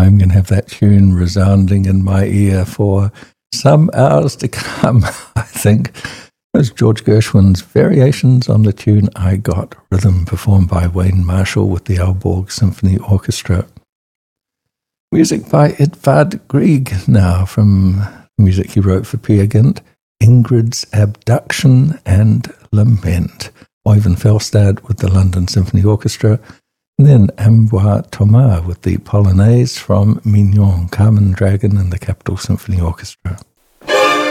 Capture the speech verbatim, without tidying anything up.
I'm going to have that tune resounding in my ear for some hours to come, I think. It was George Gershwin's Variations on the tune I Got, rhythm performed by Wayne Marshall with the Aalborg Symphony Orchestra. Music by Edvard Grieg now, from music he wrote for Peer Gynt, Ingrid's Abduction and Lament. Oyvind Felstad with the London Symphony Orchestra, and then Ambroise Thomas with the Polonaise from Mignon, Carmen Dragon and the Capitol Symphony Orchestra.